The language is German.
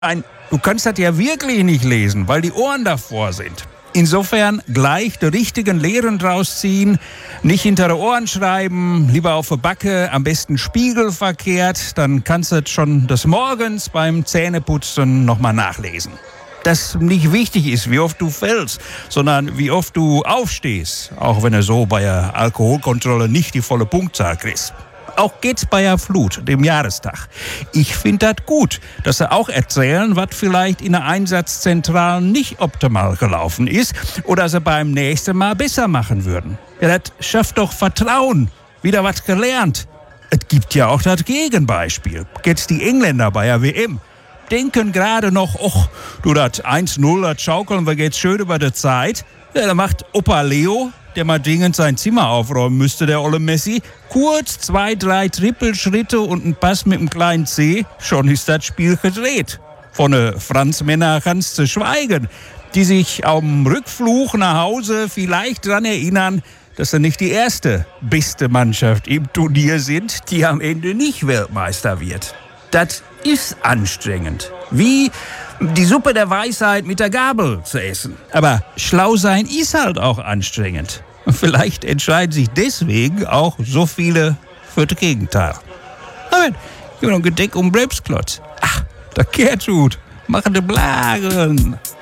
Du kannst das ja wirklich nicht lesen, weil die Ohren davor sind. Insofern gleich die richtigen Lehren draus ziehen, nicht hinter die Ohren schreiben, lieber auf der Backe, am besten spiegelverkehrt, dann kannst du schon des Morgens beim Zähneputzen nochmal nachlesen. Dass nicht wichtig ist, wie oft du fällst, sondern wie oft du aufstehst, auch wenn du so bei der Alkoholkontrolle nicht die volle Punktzahl kriegst. Auch geht's bei der Flut, dem Jahrestag. Ich finde das gut, dass sie auch erzählen, was vielleicht in der Einsatzzentrale nicht optimal gelaufen ist oder sie beim nächsten Mal besser machen würden. Ja, das schafft doch Vertrauen. Wieder was gelernt. Es gibt ja auch das Gegenbeispiel. Jetzt die Engländer bei der WM. Denken gerade noch, du, das 1-0, das schaukeln wir jetzt schön über die Zeit. Ja, da macht Opa Leo, der mal dringend sein Zimmer aufräumen müsste, der olle Messi, kurz 2, 3 Trippelschritte und ein Pass mit dem kleinen C, schon ist das Spiel gedreht. Von den Franzmännern kannst du schweigen, die sich am Rückflug nach Hause vielleicht daran erinnern, dass sie nicht die erste beste Mannschaft im Turnier sind, die am Ende nicht Weltmeister wird. Das ist anstrengend. Wie die Suppe der Weisheit mit der Gabel zu essen. Aber schlau sein ist halt auch anstrengend. Vielleicht entscheiden sich deswegen auch so viele für das Gegenteil. Aber ich habe noch ein Gedeck um Bremsklotz. Ach, der Gertrud, machen die Blagen.